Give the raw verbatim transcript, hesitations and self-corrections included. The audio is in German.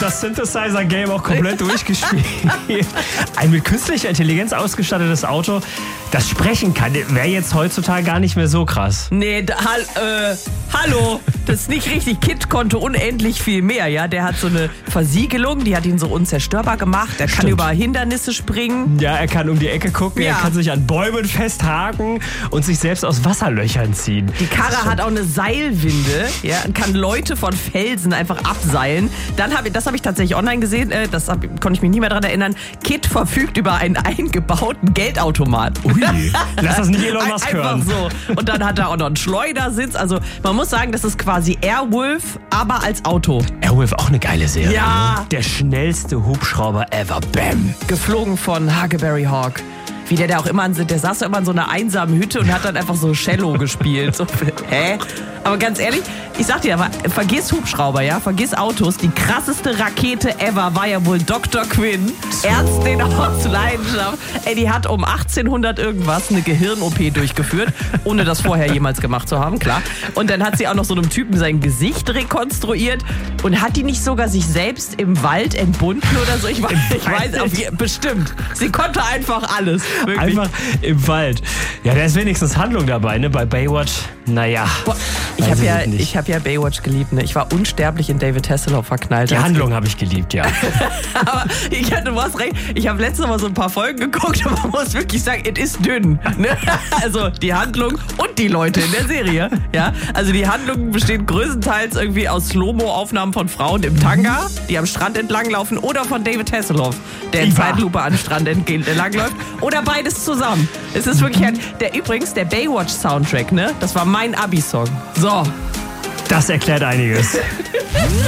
das Synthesizer-Game auch komplett durchgespielt. Ein mit künstlicher Intelligenz ausgestattetes Auto, das sprechen kann, wäre jetzt heutzutage gar nicht mehr so krass. Nee, da, äh, hallo, das ist nicht richtig. Kit konnte unendlich viel mehr, ja. Der hat so eine Versiegelung, die hat ihn so unzerstörbar gemacht. Er kann Stimmt. über Hindernisse springen. Ja, er kann um die Ecke gucken, Ja. er kann sich an Bäumen festhaken und sich selbst aus Wasserlöchern ziehen. Die Karre hat auch eine Seilwinde, ja, und kann Leute von Felsen einfach abseilen. Dann hab ich, das habe ich tatsächlich online gesehen, äh, das hab, konnte ich mich nie mehr dran erinnern. Kit verfügt über einen eingebauten Geldautomat. Ui, lass das nicht Elon Musk Einfach hören. so. Und dann hat er auch noch einen Schleudersitz. Also man muss sagen, das ist quasi Airwolf, aber als Auto. Airwolf, auch eine geile Serie. Ja. Ne? Der schnellste Hubschrauber ever. Bam. Geflogen von Huckleberry Hawk. Wie der, der auch immer, der saß immer in so einer einsamen Hütte und hat dann einfach so Cello gespielt. So, hä? Aber ganz ehrlich, ich sag dir, aber vergiss Hubschrauber, ja, vergiss Autos. Die krasseste Rakete ever war ja wohl Doktor Quinn. So. Ärztin aus Leidenschaft. Ey, die hat um achtzehnhundert irgendwas eine Gehirn-O P durchgeführt, ohne das vorher jemals gemacht zu haben, klar. Und dann hat sie auch noch so einem Typen sein Gesicht rekonstruiert. Und hat die nicht sogar sich selbst im Wald entbunden oder so? Ich weiß, ich weiß auf je, bestimmt. Sie konnte einfach alles. Wirklich. Einfach im Wald. Ja, da ist wenigstens Handlung dabei, ne? Bei Baywatch, naja. Ich habe ja, ich hab ja Baywatch geliebt, ne? Ich war unsterblich in David Hasselhoff verknallt. Die Handlung habe ich geliebt, ja. Aber ich, du hast recht, ich habe letztes Mal so ein paar Folgen geguckt und man muss wirklich sagen, es ist dünn. Ne? Also die Handlung und die Leute in der Serie. Ja? Also die Handlung besteht größtenteils irgendwie aus Slow-Mo-Aufnahmen von Frauen im Tanga, die am Strand entlang laufen, oder von David Hasselhoff, der in Iva. Zeitlupe am Strand entlang läuft. Oder beides zusammen. Es ist wirklich ein, der übrigens, der Baywatch-Soundtrack, ne? Das war mein Abi-Song. So. Das erklärt einiges.